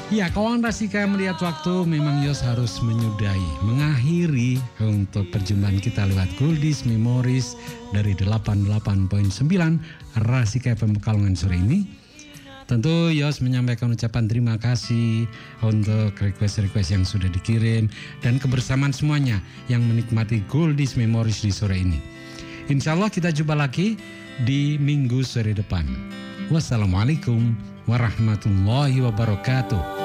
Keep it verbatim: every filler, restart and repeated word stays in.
Ya, kawan Rasika melihat waktu memang Yos harus menyudahi, mengakhiri untuk perjumpaan kita lewat Goldies Memories dari delapan puluh delapan koma sembilan Rasika F M Pekalongan sore ini. Tentu Yos menyampaikan ucapan terima kasih untuk request-request yang sudah dikirim dan kebersamaan semuanya yang menikmati Goldies Memories di sore ini. Insya Allah kita jumpa lagi di minggu sore depan. Wassalamualaikum warahmatullahi wabarakatuh.